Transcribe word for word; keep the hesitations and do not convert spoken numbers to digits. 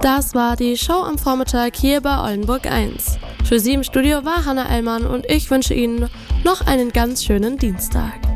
Das war die Show am Vormittag hier bei Oldenburg eins. Für Sie im Studio war Hannah Ellmann und ich wünsche Ihnen noch einen ganz schönen Dienstag.